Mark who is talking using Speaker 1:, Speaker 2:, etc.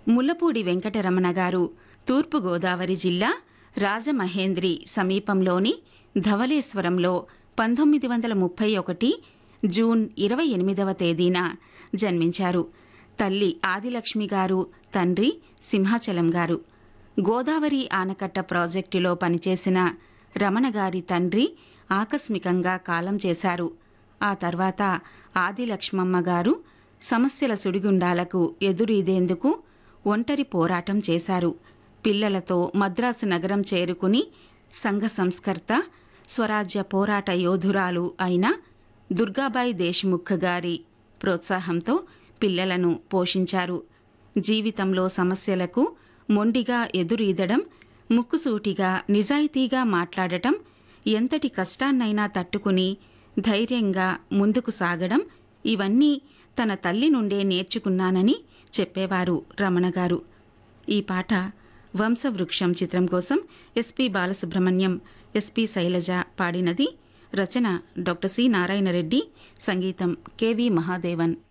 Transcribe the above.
Speaker 1: ముల్లపూడి వెంకటరమణ గారు తూర్పుగోదావరి జిల్లా రాజమహేంద్రి సమీపంలోని ధవళేశ్వరంలో 1931 జూన్ 28వ తేదీన జన్మించారు. తల్లి ఆదిలక్ష్మి గారు, తండ్రి సింహాచలం గారు. గోదావరి ఆనకట్ట ప్రాజెక్టులో పనిచేసిన రమణ గారి తండ్రి ఆకస్మికంగా కాలం చేశారు. ఆ తర్వాత ఆదిలక్ష్మమ్మ గారు సమస్యల సుడిగుండాలకు ఎదురీదేందుకు ఒంటరి పోరాటం చేశారు. పిల్లలతో మద్రాసు నగరం చేరుకుని సంఘ సంస్కర్త, స్వరాజ్య పోరాట యోధురాలు అయిన దుర్గాబాయి దేశ్ముఖ్ గారి ప్రోత్సాహంతో పిల్లలను పోషించారు. జీవితంలో సమస్యలకు మొండిగా ఎదురీదడం, ముక్కుసూటిగా నిజాయితీగా మాట్లాడటం, ఎంతటి కష్టాన్నైనా తట్టుకుని ధైర్యంగా ముందుకు సాగడం, ఇవన్నీ తన తల్లి నుండే నేర్చుకున్నానని చెప్పేవారు రమణగారు. ఈ పాట వంశవృక్షం చిత్రం కోసం ఎస్పి బాలసుబ్రహ్మణ్యం, ఎస్పి శైలజ పాడినది. రచన డాక్టర్ సి నారాయణరెడ్డి, సంగీతం కెవి మహాదేవన్.